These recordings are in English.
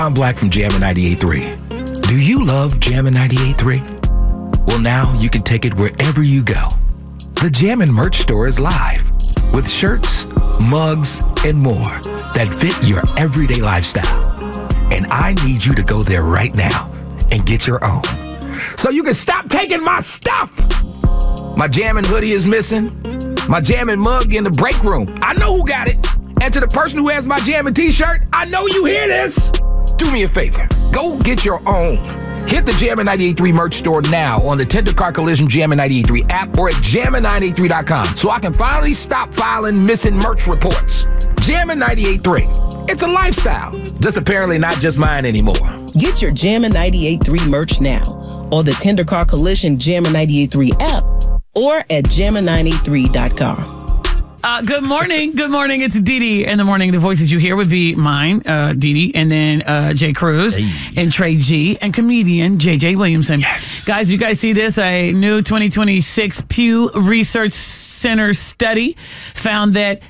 I'm Black from Jammin' 98.3. Do you love Jammin' 98.3? Well, now you can take it wherever you go. The Jammin' merch store is live with shirts, mugs, and more that fit your everyday lifestyle. And I need you to go there right now and get your own, so you can stop taking my stuff. My Jammin' hoodie is missing. My Jammin' mug in the break room. I know who got it. And to the person who has my Jammin' t-shirt, I know you hear this. Do me a favor. Go get your own. Hit the Jammin' 98.3 merch store now on the Tender Car Collision Jammin' 98.3 app or at jammin983.com so I can finally stop filing missing merch reports. Jammin' 98.3. It's a lifestyle. Just apparently not just mine anymore. Get your Jammin' 98.3 merch now on the Tender Car Collision Jammin' 98.3 app or at jammin983.com. Good morning. Good morning. It's Dee Dee in the morning. The voices you hear would be mine, Dee Dee, and then Jay Cruz and Trey G and comedian JJ Williamson. Yes. Guys, you guys see this? A new 2026 Pew Research Center study found that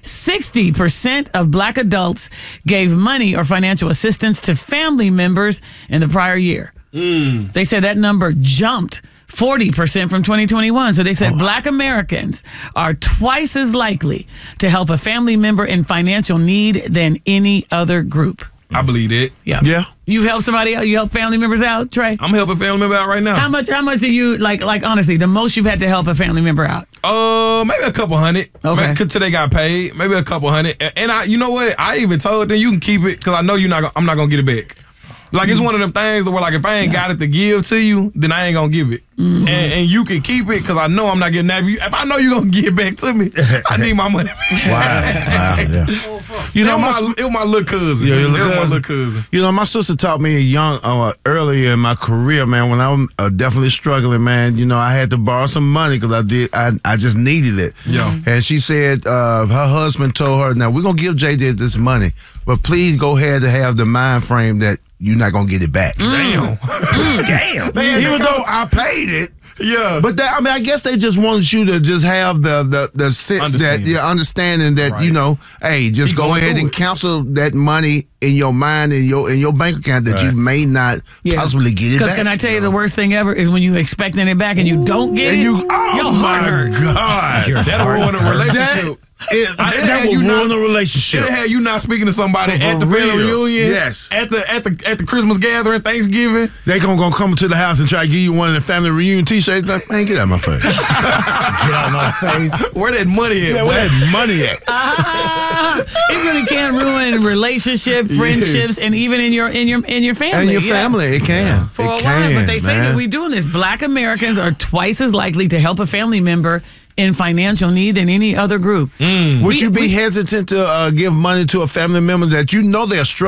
60% of Black adults gave money or financial assistance to family members in the prior year. They said that number jumped 40% from 2021. So they said Black Americans are twice as likely to help a family member in financial need than any other group. I believe it. Yeah. You've helped somebody out? You help family members out, Trey? I'm helping a family member out right now. How much do you, like honestly, the most you've had to help a family member out? Maybe a couple hundred. Okay. Till they got paid. Maybe a couple hundred. And you know what? I even told them you can keep it because I know I'm not going to get it back. Like, it's one of them things where, like, if I ain't got it to give to you, then I ain't going to give it. Mm-hmm. And you can keep it because I know I'm not getting that. If I know you're going to give it back to me, I need my money back. Wow. Yeah. You know, it was my little cousin. Yeah, it was my little cousin. You know, my sister taught me early in my career, man, when I was definitely struggling, man. You know, I had to borrow some money because I just needed it. Yeah. And she said her husband told her, now, we're going to give JJ this money, but please go ahead and have the mind frame that you're not going to get it back. Damn. Damn. Man, even though I paid it. Yeah. But I guess they just wanted you to just have the sense understanding that, right. you know, hey, just go ahead and cancel that money in your mind and your bank account that you may not possibly get it back. Because can I tell you the worst thing ever is when you expecting it back and you don't get it? Your heart hurts. God. That'll ruin a relationship. That will ruin a relationship. It had you not speaking to somebody at the family reunion. Yes. At the Christmas gathering, Thanksgiving. They gonna come to the house and try to give you one of the family reunion t-shirts. Like, man, get out of my face. Get out of my face. Where that money at? Yeah, where that money at? It really can ruin relationship, friendships, and even in your family. And your family, it can. For a while, but they say that we doing this. Black Americans are twice as likely to help a family member in financial need than any other group. Would you be hesitant to give money to a family member that you know they're struggling?